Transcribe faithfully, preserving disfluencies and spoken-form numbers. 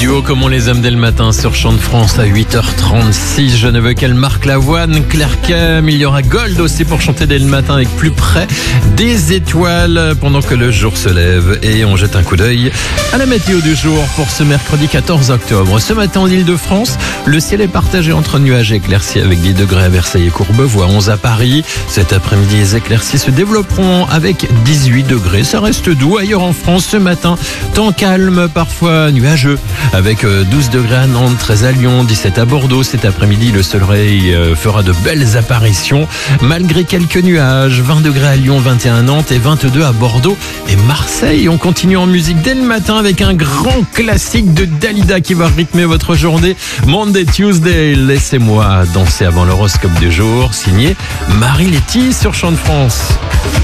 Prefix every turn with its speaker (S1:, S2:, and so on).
S1: duos comme on les aime dès le matin sur Chant de France à huit heures trente-six. Je ne veux qu'elle marque Lavoine, Claire Kem. Il y aura Gold aussi pour chanter dès le matin avec Plus près des étoiles pendant que le jour se lève. Et on jette un coup d'œil à la météo du jour pour ce mercredi quatorze octobre. Ce matin en Ile-de-France, le ciel est partagé entre nuages et éclaircies avec dix degrés à Versailles et Courbevoie, onze à Paris. Cet après-midi, les éclaircies se développeront avec dix-huit degrés. Ça reste doux ailleurs en France ce matin. Temps calme, parfois nuageux, avec douze degrés à Nantes, treize à Lyon, dix-sept à Bordeaux. Cet après-midi, le soleil fera de belles apparitions, malgré quelques nuages. vingt degrés à Lyon, vingt et un à Nantes et vingt-deux à Bordeaux et Marseille. On continue en musique dès le matin avec un grand classique de Dalida qui va rythmer votre journée. Monday, Tuesday, laissez-moi danser avant l'horoscope du jour, signé Marie Letty sur Chant de France.